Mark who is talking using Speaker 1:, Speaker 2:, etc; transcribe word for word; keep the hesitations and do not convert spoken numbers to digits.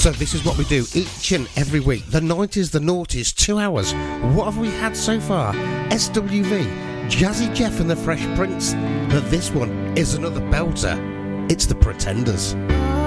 Speaker 1: So this is what we do each and every week. The nineties, the noughties, two hours. What have we had so far? S W V, Jazzy Jeff and the Fresh Prince. But this one is another belter. It's the Pretenders.